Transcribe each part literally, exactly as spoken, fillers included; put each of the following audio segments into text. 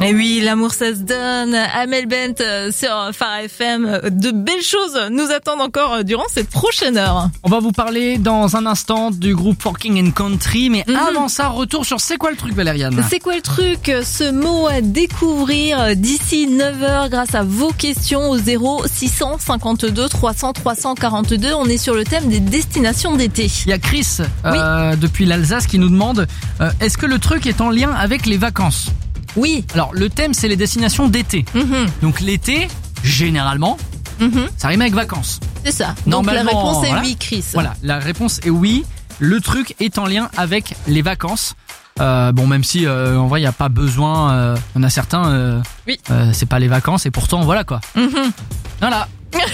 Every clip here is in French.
Et oui, l'amour ça se donne. Amel Bent sur Phare F M. De belles choses nous attendent encore durant cette prochaine heure. On va vous parler dans un instant du groupe Forking and Country, mais mm-hmm. avant ça, retour sur C'est quoi le truc, Valériane ? C'est quoi le truc ? Ce mot à découvrir d'ici neuf heures grâce à vos questions au zéro six cent cinquante-deux trois cents trois cent quarante-deux. On est sur le thème des destinations d'été. Il y a Chris euh, oui. depuis l'Alsace qui nous demande euh, est-ce que le truc est en lien avec les vacances ? Oui. Alors, le thème, c'est les destinations d'été. Mm-hmm. Donc, l'été, généralement, mm-hmm. ça rime avec vacances. C'est ça. Donc, la réponse est voilà. oui, Chris. Voilà, la réponse est oui. Le truc est en lien avec les vacances. Euh, bon, même si, euh, en vrai, il n'y a pas besoin. Euh, on a certains, euh, oui. euh, c'est pas les vacances, et pourtant, voilà quoi. Mm-hmm. Voilà.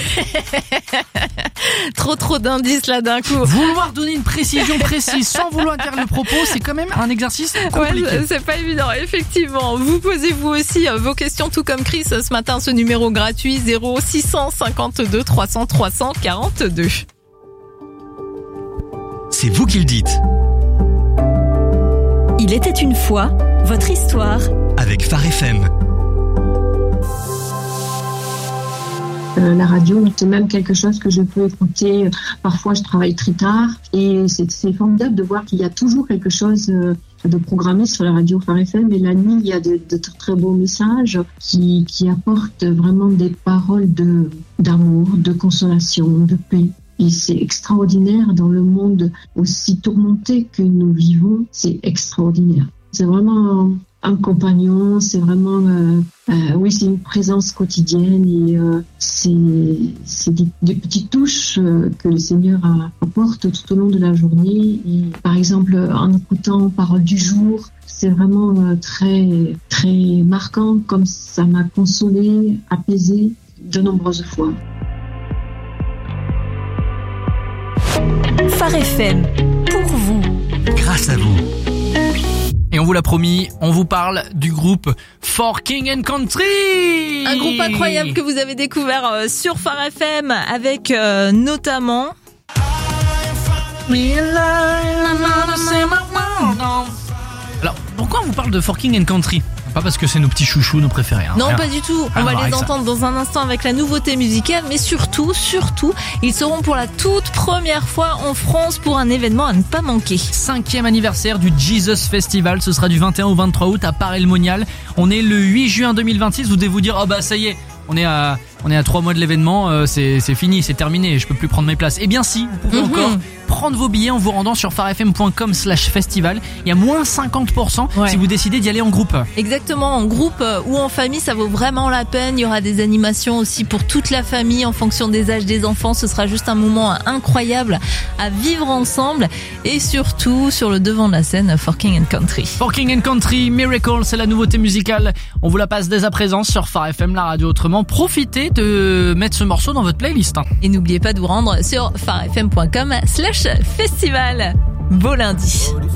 trop trop d'indices là d'un coup. Vouloir donner une précision précise sans vouloir dire le propos, c'est quand même un exercice compliqué. Ouais, c'est pas évident, effectivement. Vous posez vous aussi vos questions tout comme Chris ce matin, ce numéro gratuit zéro six cent cinquante-deux trois cents trois cent quarante-deux. C'est vous qui le dites. Il était une fois votre histoire avec Phare F M. Euh, la radio, c'est même quelque chose que je peux écouter. Parfois, je travaille très tard et c'est, c'est formidable de voir qu'il y a toujours quelque chose euh, de programmé sur la radio Phare F M. Et la nuit, il y a de, de très beaux messages qui, qui apportent vraiment des paroles de, d'amour, de consolation, de paix. Et c'est extraordinaire dans le monde aussi tourmenté que nous vivons. C'est extraordinaire. C'est vraiment un compagnon, c'est vraiment, euh, euh, oui, c'est une présence quotidienne et euh, c'est, c'est des, des petites touches euh, que le Seigneur apporte tout au long de la journée. Et, par exemple, en écoutant Paroles du jour, c'est vraiment euh, très, très marquant, comme ça m'a consolé, apaisé de nombreuses fois. Phare F M, pour vous. Grâce à vous. Et on vous l'a promis, on vous parle du groupe Forking and Country. Un groupe incroyable que vous avez découvert sur Phare F M avec euh, notamment... Alors, pourquoi on vous parle de Forking and Country ? Pas parce que c'est nos petits chouchous, nos préférés. Hein. Non, Rien. pas du tout. On Rien va les entendre ça. Dans un instant avec la nouveauté musicale, mais surtout, surtout, ils seront pour la toute première fois en France pour un événement à ne pas manquer. Cinquième anniversaire du Jesus Festival, ce sera du vingt et un au vingt-trois août à Paray-le-Monial. On est le huit juin deux mille vingt-six, vous devez vous dire, oh bah ça y est, on est à, on est à trois mois de l'événement, euh, c'est, c'est fini, c'est terminé, je peux plus prendre mes places. Eh bien si, vous pouvez mm-hmm. encore prendre vos billets en vous rendant sur pharefm.com slash festival. Il y a moins cinquante pour cent ouais. si vous décidez d'y aller en groupe. Exactement, en groupe ou en famille, ça vaut vraiment la peine. Il y aura des animations aussi pour toute la famille en fonction des âges des enfants. Ce sera juste un moment incroyable à vivre ensemble et surtout sur le devant de la scène, Forking and Country. Forking and Country, Miracle, c'est la nouveauté musicale. On vous la passe dès à présent sur Phare F M, la radio autrement. Profitez de mettre ce morceau dans votre playlist. Et n'oubliez pas de vous rendre sur pharefm.com slash festival. Beau lundi.